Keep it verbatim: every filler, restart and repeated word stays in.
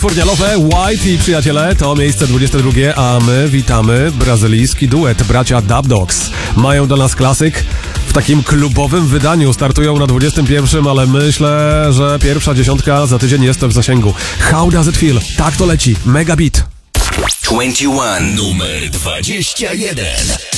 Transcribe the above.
Furnialowe, White i przyjaciele to miejsce dwudzieste drugie, a my witamy brazylijski duet, bracia Dub Dogs. Mają dla nas klasyk w takim klubowym wydaniu, startują na dwudziestym pierwszym, ale myślę, że pierwsza dziesiątka za tydzień jest w zasięgu. How does it feel? Tak to leci, mega beat. dwadzieścia jeden numer dwadzieścia jeden.